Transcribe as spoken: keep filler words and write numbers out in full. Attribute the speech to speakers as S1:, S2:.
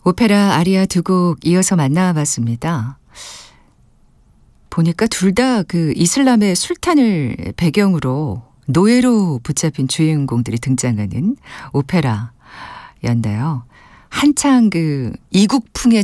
S1: 오페라 아리아 두 곡 이어서 만나봤습니다. 보니까 둘 다 그 이슬람의 술탄을 배경으로 노예로 붙잡힌 주인공들이 등장하는 오페라였는데요. 한창 그 이국풍의